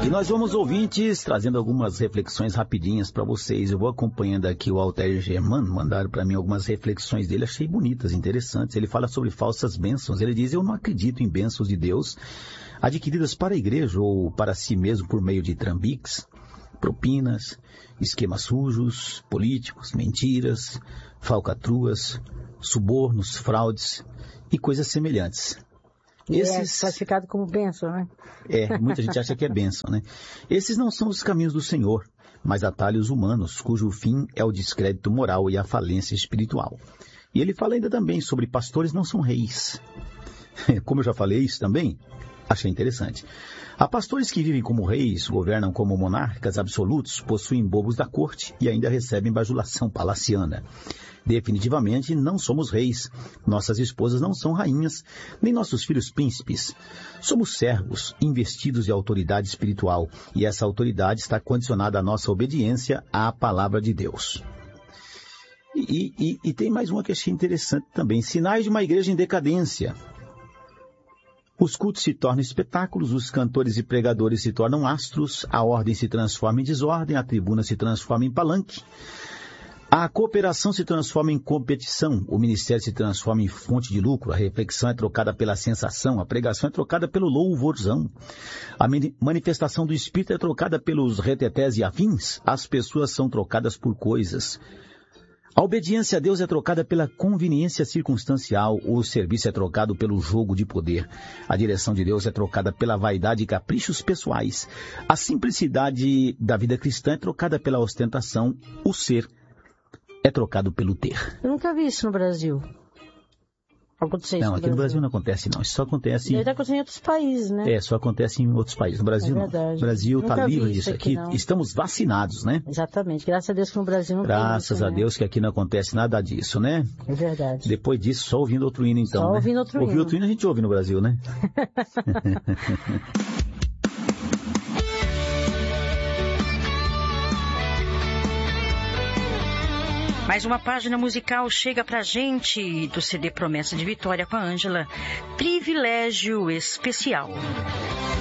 E nós vamos, ouvintes, trazendo algumas reflexões rapidinhas para vocês. Eu vou acompanhando aqui o Altair Germano, mandaram para mim algumas reflexões dele, achei bonitas, interessantes. Ele fala sobre falsas bênçãos. Ele diz: eu não acredito em bênçãos de Deus adquiridas para a igreja ou para si mesmo por meio de trambiques, propinas, esquemas sujos, políticos, mentiras, falcatruas, subornos, fraudes e coisas semelhantes. Esses... É classificado como bênção, né? Muita gente acha que é bênção, né? Esses não são os caminhos do Senhor, mas atalhos humanos, cujo fim é o descrédito moral e a falência espiritual. E ele fala ainda também sobre pastores não são reis. Como eu já falei isso também, achei interessante. Há pastores que vivem como reis, governam como monarcas absolutos, possuem bobos da corte e ainda recebem bajulação palaciana. Definitivamente não somos reis, nossas esposas não são rainhas, nem nossos filhos príncipes. Somos servos, investidos de autoridade espiritual, e essa autoridade está condicionada à nossa obediência à palavra de Deus. E tem mais uma que achei interessante também: sinais de uma igreja em decadência. Os cultos se tornam espetáculos, os cantores e pregadores se tornam astros, a ordem se transforma em desordem, a tribuna se transforma em palanque. A cooperação se transforma em competição, o ministério se transforma em fonte de lucro, a reflexão é trocada pela sensação, a pregação é trocada pelo louvorzão, a manifestação do Espírito é trocada pelos retetés e afins, as pessoas são trocadas por coisas. A obediência a Deus é trocada pela conveniência circunstancial, o serviço é trocado pelo jogo de poder, a direção de Deus é trocada pela vaidade e caprichos pessoais, a simplicidade da vida cristã é trocada pela ostentação, o ser é trocado pelo ter. Eu nunca vi isso no Brasil. Não, aqui no Brasil não acontece, não. Isso só acontece... Deve acontecer em outros países, né? Só acontece em outros países. No Brasil, não. O Brasil está livre disso aqui. Estamos vacinados, né? Exatamente. Graças a Deus que no Brasil não Graças a Deus que aqui não acontece nada disso, né? É verdade. Depois disso, só ouvindo outro hino, então, Só ouvindo outro hino. Ouvir outro hino a gente ouve no Brasil, né? Mais uma página musical chega pra gente do CD Promessa de Vitória com a Ângela, Privilégio Especial.